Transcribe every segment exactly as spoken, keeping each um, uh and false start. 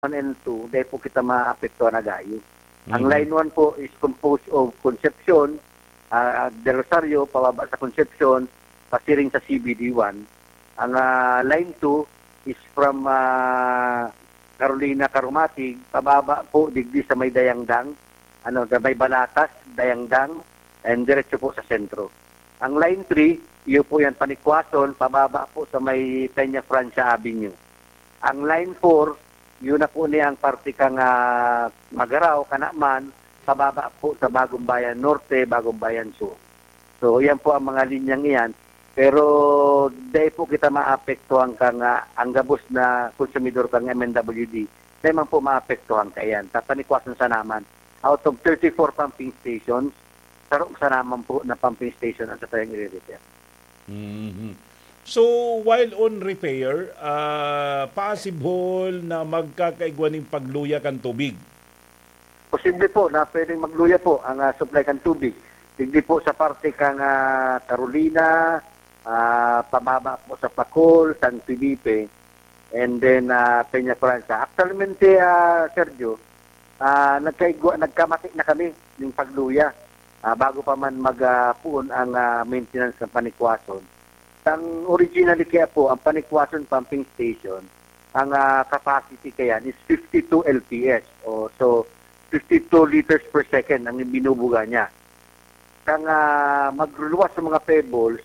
one and two, dahil po kita maapektuhan na gayo. Mm-hmm. Ang line one po is composed of Concepcion, uh, Del Rosario, pababa sa Concepcion, pasiring sa C B D one. Ang uh, line two is from uh, Carolina, Carumatig, pababa po digdi sa may Dayangdang, ano, sa may Balatas, Dayangdang, and diretso po sa sentro. Ang line three, yun po yan, Panikwason, pababa po sa may Peña Francia Avenue. Ang line four, yun na po niya ang parte kang uh, Magaraw, Kanakman, pababa po sa Bagong Bayan Norte, Bagong Bayan Sur. So, yan po ang mga linyang iyan. Pero, dahil po kita maapektuhan kang uh, ang gabos na konsumidor kang M N W D, dahil man po maapektuhan ka yan. Tapanikwasan sa naman. Out of thirty-four pumping stations, sarong sa naman po na pumping station ang sa tayong i-repair. Mm-hmm. So, while on repair, uh, possible na magkakaigwan ng pagluya kan tubig? Posible po na pwedeng magluya po ang uh, supply kan tubig. Hindi po sa parte kang uh, Carolina, uh, pababa po sa Pacol, San Felipe, and then uh, Peña Francia. Actually, uh, Sergio, uh, nagkaigwa, nagkamati na kami ng pagluya uh, bago pa man magpuon uh, ang uh, maintenance ng Panikwason. Ang originally kaya po, ang Panikwason Pumping Station, ang uh, capacity kaya is fifty-two L P S. O, so, fifty-two liters per second ang binubuga niya. Kang uh, magluluwas sa mga pebbles,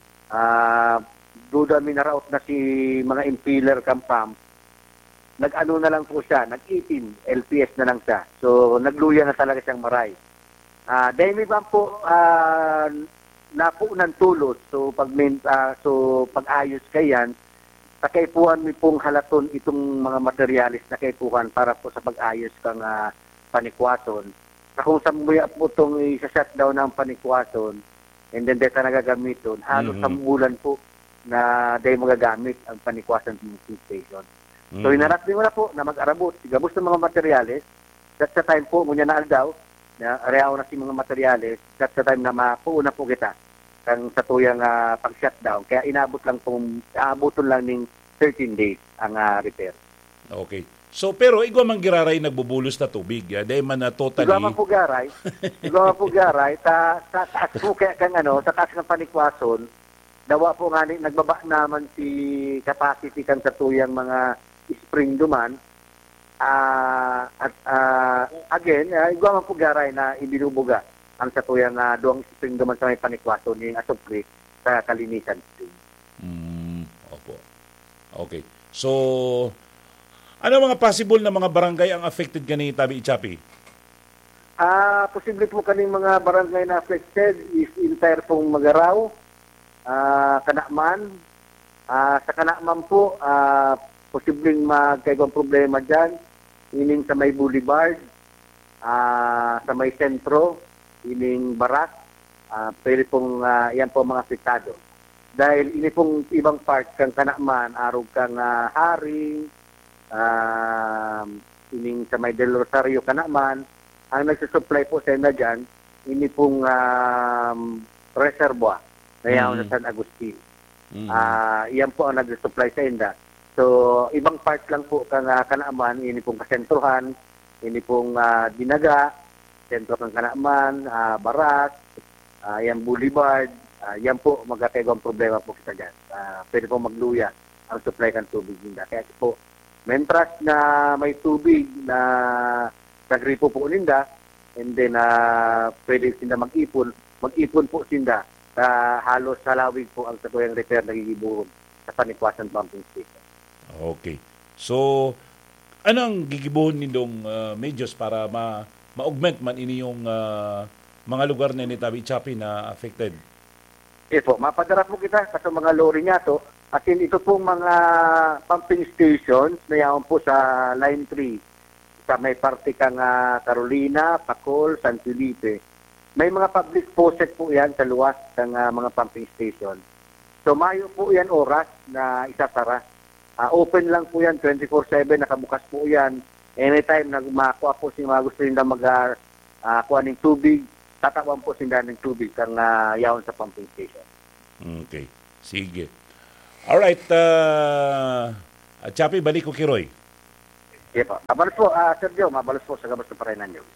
uh, duda minaraot na si mga impeller kang pump, nag-ano na lang po siya, nag-eighteen L P S na lang siya. So, nagluya na talaga siyang maray. Uh, dahil may ba po, uh, na po ng tulot, so pag uh, so pag-ayos kayan, nakaipuhan mi pong halaton itong mga materialis na kaipuhan para po sa pag-ayos kang uh, Panikwason. Na kung sa muya po itong isa-shutdown ng Panikwason, and then dito nagagamiton, halos mm-hmm. sa bulan po na dahil magagamit ang Panikwason pumping station. Mm-hmm. So inarap din mo na po na mag-arabot, sigabos ng mga materialis, that sa time po, ngunya na aldaw, na areaw na si mga materyales, at sa time na mapuuna po kita kang sa tuyang uh, pag-shutdown. Kaya inabot lang pong, aaboton lang ng thirteen days ang uh, repair. Okay. So, pero igwa man giraray nagbubulos na tubig. Ya? Dahil man na totally... Igwa man po garay. Igwa man po garay. Ta, sa taas po kaya kang ano, sa taas ng Panikwason, dawa po nga nagbaba naman si capacity kan sa tuyang mga spring duman. Uh, at uh, again, uh, igwa man po garay na ibinubuga ang satuyang uh, doang spring duman sa may Panikwason yung asupri sa Kalinisan Spring. Mm, opo. Okay. So, ano mga possible na mga barangay ang affected kani Tabi Ichapi? Ah, uh, posible po kaning mga barangay na affected is entire pong Magaraw, uh, Kanakman. Uh, sa Kanakman po, uh, posibleng magkaigawang problema dyan. Ining sa may Boulevard, uh, sa may sentro, ining Barat, uh, pwede pong uh, yan po mga apektado. Dahil ini pong ibang part kang Kanakman, arog kang uh, Haring, uh, ining sa may Del Rosario, Kanakman, ang nagsusupply po sa ina dyan, ini pong um, reservoir na yaw mm-hmm. na San Agustin. Mm-hmm. Uh, yan po ang nagsusupply sa ina. So, ibang part lang po kang uh, Kanaaman, ini pong kasentruhan, ini pong uh, Dinaga, sentro ng Kanaaman, uh, Barat, uh, yan Boulevard, uh, yan po magkakaigawang problema po kita dyan. Uh, pwede po magluya ang supply ng tubig ninda. Kaya po, mentras na may tubig na nagripo po ninda, and then uh, pwede sinda mag-ipon, mag-ipon po sinda sa uh, halos halawig po ang satuyang repair na gigibuhon sa Panikwason Pumping Station. Okay. So, anong gigibuhon nindong uh, medyos para ma- ma-augment man ini yung uh, mga lugar na ni Tabi Ichapi na affected? Yes po, mapadara po kita sa mga lorry niya to. At ito pong mga pumping stations na yaon po sa Line three. Sa may parte kang uh, Carolina, Pacol, San Felipe. May mga public faucet po yan sa luwas ng uh, mga pumping station. So, mayo po yan oras na isasara. Uh, open lang po yan, twenty-four seven, nakabukas po yan. Anytime na makuha po sila, gusto nila mag-kuha uh, ng tubig, tatawan po sila ng tubig kang uh, yaon sa pumping station. Okay. Sige. Alright. Uh, Chapi, balik ko kay Roy. Sige po. Mabalos po, uh, Sergio, mabalos po sa gabos ng parainan nyo.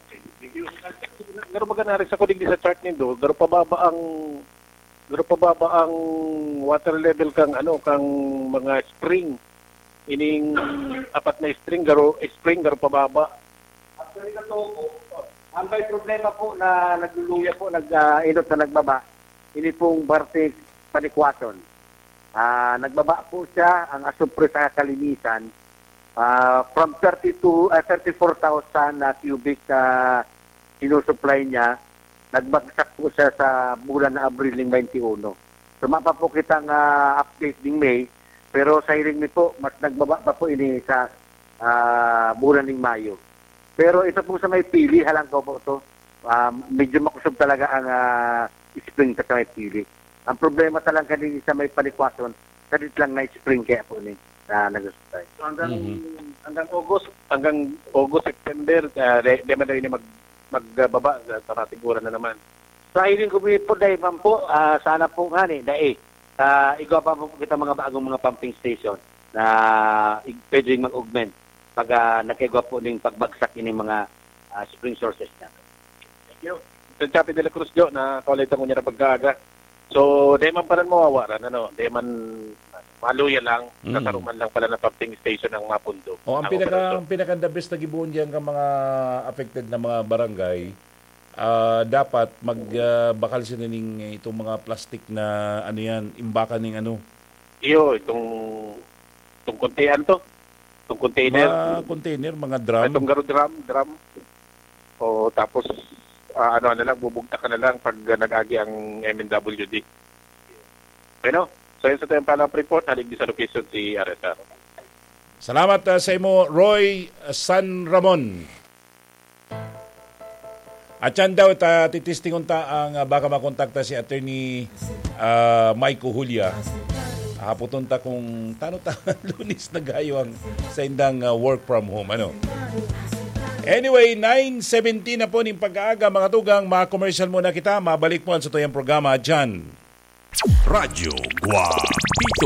Garo ba ganari sa kulig sa chart nindo, garo pa ba ba ang garo pa ba ba ang water level kang ano kang mga spring ining apat na spring garo spring garo pa ba ba? Actually na to, ang may problema po na nagluluya po, nag-inot na nagbaba, ini pong Bartik Panikwason. Uh, nagbaba po siya, ang asupre sa kalinisan, uh, from thirty-two, uh, thirty-four thousand na cubic na uh, sinusupply niya, nagbagsak po siya sa bulan na Abril ng twenty-one. Sumapa po kitang uh, update ng May, pero sa hiring nito, mas nagbaba pa po ini sa uh, bulan ng Mayo. Pero ito po sa may pili, halang ko po ito, uh, medyo makusog talaga ang uh, spring sa may pili. Ang problema talaga kanina sa may Panikwason, kadit lang na spring kaya po ni na nag-supply. So hanggang mm-hmm. hanggang August, hanggang August, September, uh, di man na rin mag magbaba sa tatiguran na naman. Sa hiling ko po dahil man po, uh, sana po nga ni, dahil uh, igawa pa po kita mga bagong mga pumping station na uh, pwedeng mag-augment pag uh, nakigwa po ng pagbagsak ini mga uh, spring sources na. Thank you. Sa Chapi de la Cruz Jo, na kaulitan ko niya na pagkaaga. So, di man pa rin mawawaran, ano, di man maluya lang, mm. kasaruman lang pala na pumping station ng mapundo. O, ang, ang pinaka, ang pinaka-the best na gibuon diyan ng mga affected na mga barangay, uh, dapat magbakal uh, sila ng itong mga plastic na ano yan, imbakan ng ano. Iyo, itong itong kontean to. Itong container. Mga container, mga drum. Itong garo drum, drum. O, tapos, uh, ano na lang, bubugta ka na lang pag uh, nag-agi ang M N W D. Bueno, so yun sa tayong palang report, halig di sa location si R S R. Salamat uh, sa imo, Roy San Ramon. At yan daw, ta, titistingon ta ang uh, baka makontakta si Attorney uh, Mike Julia. Haputon ta kung tano ta lunis na gayo ang sa indang uh, work from home. Ano? Anyway, nine seventeen na po ng pag-aaga mga tugang, mga commercial muna kita. Mabalik mo sa tuyang programa dyan. Radyo Guapito.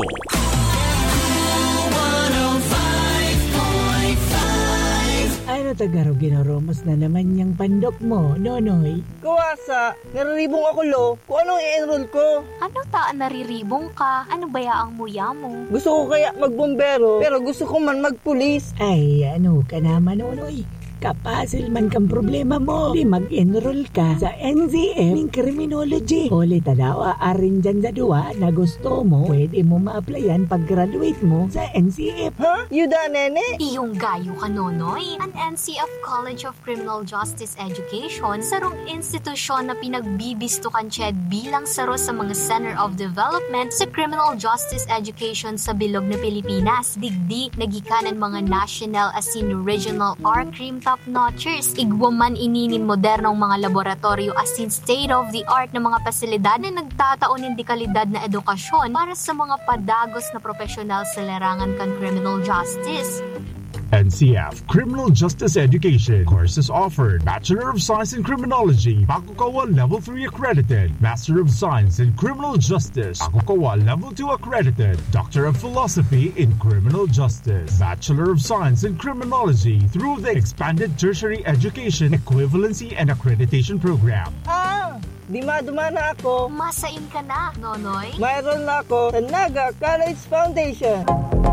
Ano tagaro ginaromos na naman niyang pandok mo, Nonoy? Kuwasa, nariribong ako lo. Kung anong i-enroll ko? Ano ta, nariribong ka? Ano ba ang muya mo? Gusto ko kaya magbombero, pero gusto ko man magpulis. Ay, ano ka naman, Nonoy? Kapasil man kang problema mo. Di mag-enroll ka sa N Z F ng Criminology. Huli tadawa arin dyan sa duwa na gusto mo, pwede mo ma-applyan pag-graduate mo sa N C F. Ha? Huh? Yuda, nene? Iyong gayo ka, Nonoy. Ang N C F College of Criminal Justice Education, sarong institusyon na pinagbibistukan siya bilang saro sa mga Center of Development sa Criminal Justice Education sa bilog na Pilipinas. Digdi, nagikanan mga national as in regional or crime top-notchers. Igwaman ininin modernong mga laboratorio as in state-of-the-art na mga pasilidad na nagtataon ng dekalidad na edukasyon para sa mga padagos na profesional sa larangan kan criminal justice. N C F Criminal Justice Education courses offered: Bachelor of Science in Criminology, Bakukawa Level three accredited; Master of Science in Criminal Justice, Bakukawa Level two accredited; Doctor of Philosophy in Criminal Justice, Bachelor of Science in Criminology through the Expanded Tertiary Education Equivalency and Accreditation Program. Ah! Di maduma na ako. Masain ka na, Nonoy. Mayroon na ako sa Naga College Foundation.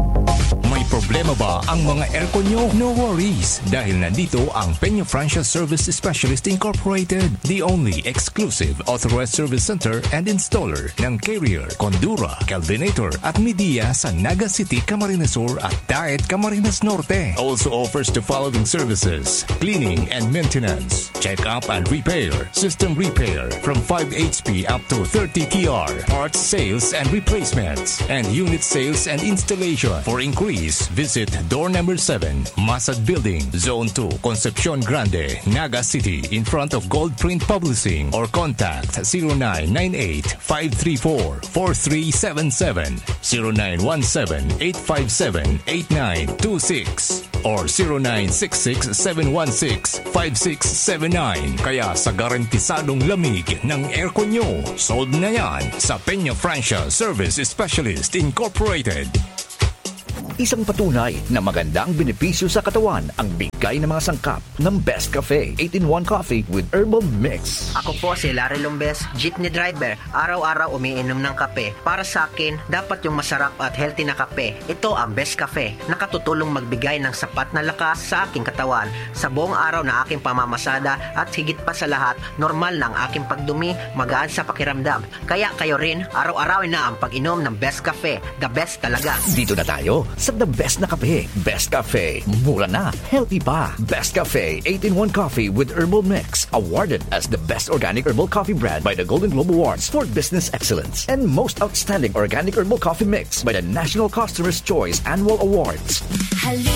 May problema ba ang mga aircon nyo? No worries, dahil nandito ang Peña Franchise Service Specialist Incorporated, the only exclusive authorized service center and installer ng Carrier, Condura, Kelvinator at Midea sa Naga City, Camarines Sur at Daet, Camarines Norte. Also offers the following services: cleaning and maintenance, check-up and repair, system repair from five H P up to thirty T R, parts sales and replacements, and unit sales and installation. For inquiries, visit door number seven, Masad Building, Zone two, Concepcion Grande, Naga City, in front of Gold Print Publishing, or contact zero nine nine eight, five three four, four three seven seven, zero nine one seven, eight five seven, eight nine two six, or zero nine six six, seven one six, five six seven nine. Kaya sa garantisadong lamig ng aircon nyo, sold na yan sa Peña Franchise Service Specialist Incorporated. Isang patunay na magandang benepisyo sa katawan ang bigay ng mga sangkap ng Best Cafe eight in one Coffee with Herbal Mix. Ako po si Larry Lombes, jeepney driver. Araw-araw umiinom ng kape. Para sa akin, dapat yung masarap at healthy na kape. Ito ang Best Cafe. Nakatutulong magbigay ng sapat na lakas sa aking katawan. Sa buong araw na aking pamamasada at higit pa sa lahat, normal na ang aking pagdumi, magaan sa pakiramdam. Kaya kayo rin, araw-arawin na ang pag-inom ng Best Cafe. The best talaga. Dito na tayo sa the best na kape. Best Cafe. Mura na, healthy pa. Best Cafe eight in one Coffee with Herbal Mix. Awarded as the best organic herbal coffee brand by the Golden Globe Awards for Business Excellence. And most outstanding organic herbal coffee mix by the National Customer's Choice Annual Awards.